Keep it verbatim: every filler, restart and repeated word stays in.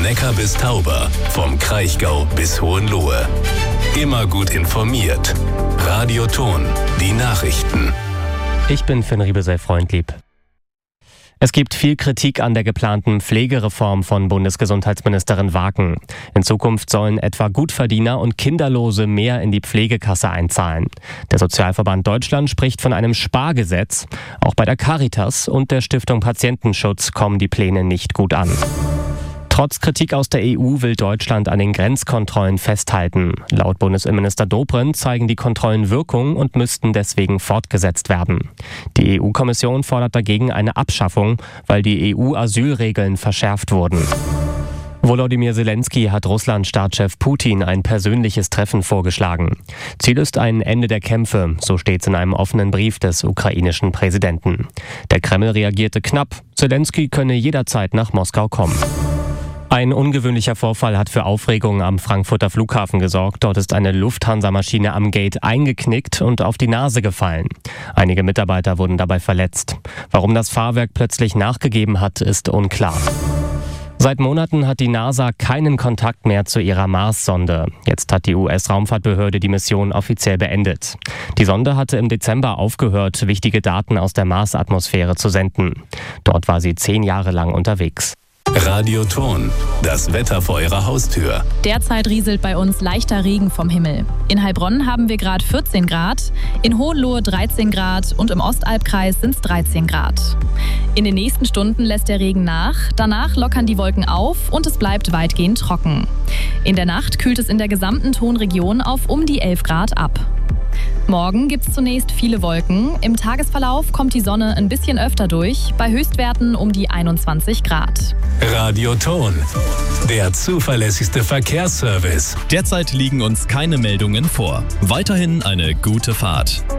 Neckar bis Tauber, vom Kraichgau bis Hohenlohe. Immer gut informiert. Radio Thon, die Nachrichten. Ich bin Finn Riebesell-Freundlieb. Es gibt viel Kritik an der geplanten Pflegereform von Bundesgesundheitsministerin Waken. In Zukunft sollen etwa Gutverdiener und Kinderlose mehr in die Pflegekasse einzahlen. Der Sozialverband Deutschland spricht von einem Spargesetz. Auch bei der Caritas und der Stiftung Patientenschutz kommen die Pläne nicht gut an. Trotz Kritik aus der E U will Deutschland an den Grenzkontrollen festhalten. Laut Bundesinnenminister Dobrindt zeigen die Kontrollen Wirkung und müssten deswegen fortgesetzt werden. Die E U-Kommission fordert dagegen eine Abschaffung, weil die E U-Asylregeln verschärft wurden. Volodymyr Zelensky hat Russland-Staatschef Putin ein persönliches Treffen vorgeschlagen. Ziel ist ein Ende der Kämpfe, so steht es in einem offenen Brief des ukrainischen Präsidenten. Der Kreml reagierte knapp, Zelensky könne jederzeit nach Moskau kommen. Ein ungewöhnlicher Vorfall hat für Aufregung am Frankfurter Flughafen gesorgt. Dort ist eine Lufthansa-Maschine am Gate eingeknickt und auf die Nase gefallen. Einige Mitarbeiter wurden dabei verletzt. Warum das Fahrwerk plötzlich nachgegeben hat, ist unklar. Seit Monaten hat die NASA keinen Kontakt mehr zu ihrer Mars-Sonde. Jetzt hat die U S-Raumfahrtbehörde die Mission offiziell beendet. Die Sonde hatte im Dezember aufgehört, wichtige Daten aus der Mars-Atmosphäre zu senden. Dort war sie zehn Jahre lang unterwegs. Radio Thon, das Wetter vor Ihrer Haustür. Derzeit rieselt bei uns leichter Regen vom Himmel. In Heilbronn haben wir gerade vierzehn Grad, in Hohenlohe dreizehn Grad und im Ostalbkreis sind es dreizehn Grad. In den nächsten Stunden lässt der Regen nach, danach lockern die Wolken auf und es bleibt weitgehend trocken. In der Nacht kühlt es in der gesamten Thonregion auf um die elf Grad ab. Morgen gibt es zunächst viele Wolken. Im Tagesverlauf kommt die Sonne ein bisschen öfter durch, bei Höchstwerten um die einundzwanzig Grad. Radio Thon, der zuverlässigste Verkehrsservice. Derzeit liegen uns keine Meldungen vor. Weiterhin eine gute Fahrt.